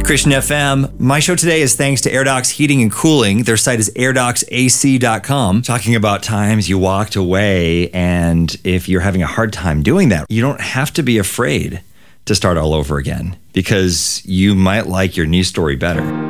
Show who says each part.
Speaker 1: Christian FM. My show today is thanks to AirDocs Heating and Cooling. Their site is airdocsac.com. Talking about times you walked away, and if you're having a hard time doing that, you don't have to be afraid to start all over again because you might like your new story better.